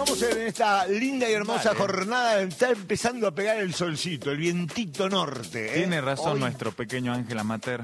Estamos en esta linda y hermosa Dale. jornada. Está empezando a pegar el solcito, el vientito norte. Tiene razón Hoy, nuestro pequeño Ángel Amater.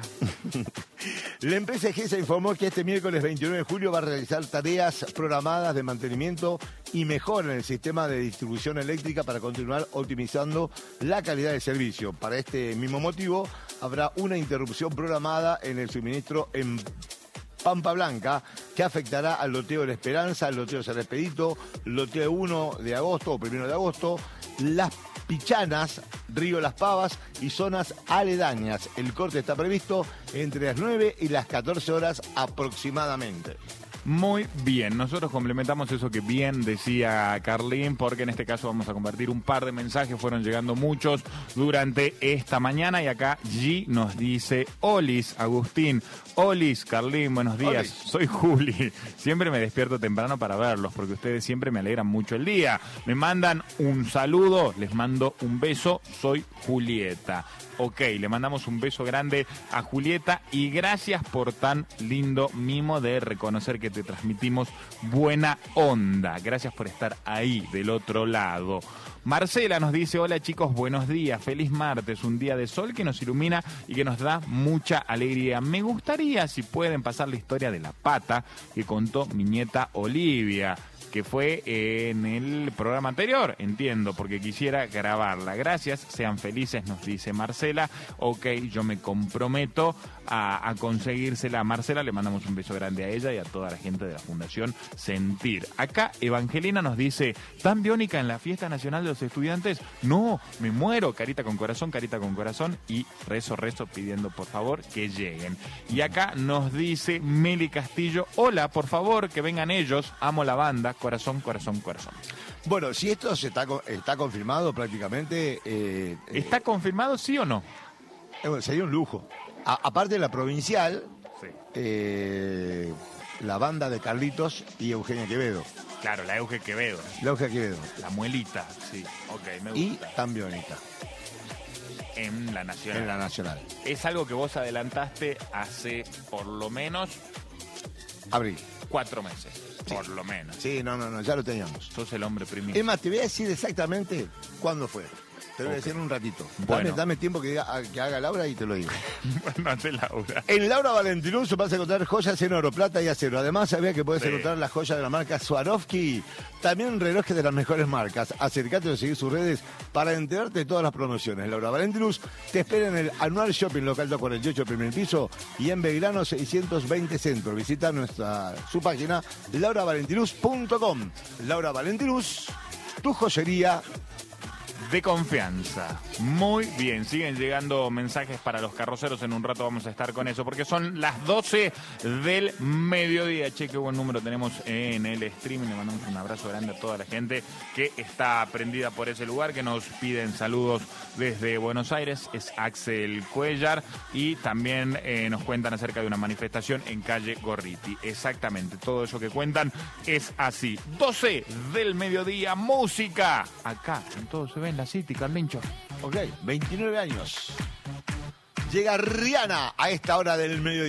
la empresa EGESA informó que este miércoles 29 de julio va a realizar tareas programadas de mantenimiento y mejora en el sistema de distribución eléctrica para continuar optimizando la calidad de servicio. Para este mismo motivo, habrá una interrupción programada en el suministro en Pampa Blanca, que afectará al loteo de La Esperanza, al loteo de San Expedito, loteo 1 de agosto o 1 de agosto, Las Pichanas, Río Las Pavas y zonas aledañas. El corte está previsto entre las 9 y las 14 horas aproximadamente. Muy bien, nosotros complementamos eso que bien decía Carlín, porque en este caso vamos a compartir un par de mensajes, fueron llegando muchos durante esta mañana y acá G nos dice: Olis, Agustín, Olis, Carlín, buenos días, Olis. soy Juli, siempre me despierto temprano para verlos porque ustedes siempre me alegran mucho el día, me mandan un saludo, les mando un beso, soy Julieta. Ok, le mandamos un beso grande a Julieta y gracias por tan lindo mimo de reconocer que te transmitimos buena onda. Gracias por estar ahí del otro lado. Marcela nos dice: hola chicos, buenos días, feliz martes, un día de sol que nos ilumina y que nos da mucha alegría. Me gustaría si pueden pasar la historia de la pata que contó mi nieta Olivia, que fue en el programa anterior, entiendo, porque quisiera grabarla. Gracias, sean felices, nos dice Marcela. Ok, yo me comprometo a conseguírsela a Marcela. Le mandamos un beso grande a ella y a toda la gente de la Fundación Sentir. Acá Evangelina nos dice: ¿tan biónica en la Fiesta Nacional de los Estudiantes? No, me muero. Carita con corazón y rezo pidiendo por favor que lleguen. Y acá nos dice Meli Castillo: hola, por favor, que vengan ellos, amo la banda. Corazón. Bueno, si esto está confirmado prácticamente... ¿Está confirmado, sí o no? Sería un lujo. Aparte de la provincial, Sí. la banda de Carlitos y Eugenia Quevedo. Claro, la Euge Quevedo. La Eugenia Quevedo. La muelita, sí. Ok, me Y gusta. tan biónica En la Nacional. en la Nacional. Es algo que vos adelantaste hace por lo menos Abril. 4 meses. Por lo menos. Sí, no, ya lo teníamos. Sos el hombre primicio. Es más, te voy a decir exactamente cuándo fue. Te lo voy a decir en un ratito. Bueno. Dame tiempo que haga Laura y te lo digo. Bueno, ante Laura. En Laura Valentinus vas a encontrar joyas en oro, plata y acero. Además, sabías que puedes Sí. encontrar las joyas de la marca Swarovski. También relojes de las mejores marcas. Acercate a seguir sus redes para enterarte de todas las promociones. Laura Valentinus te espera en el Anual Shopping Local 248, primer piso, y en Belgrano 620 Centro. Visita su página lauravalentinus.com. Laura Valentinus, tu joyería De confianza. Muy bien, siguen llegando mensajes para los carroceros. En un rato vamos a estar con eso, porque son las 12 del mediodía. Che, qué buen número tenemos en el streaming. Le mandamos un abrazo grande a toda la gente que está prendida por ese lugar, que nos piden saludos desde Buenos Aires. Es Axel Cuellar. Y también nos cuentan acerca de una manifestación en calle Gorriti. Exactamente, todo eso que cuentan es así. 12 del mediodía, música. Acá, en todo se ve en la City, Carlincho. Ok, 29 años. Llega Rihanna a esta hora del mediodía.